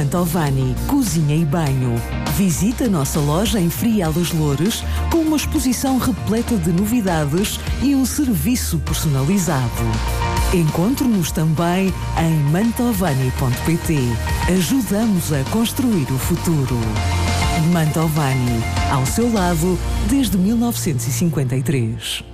Mantovani Cozinha e Banho. Visita a nossa loja em Frial das Loures com uma exposição repleta de novidades e um serviço personalizado. Encontre-nos também em mantovani.pt. Ajudamos a construir o futuro. Mantovani, ao seu lado desde 1953.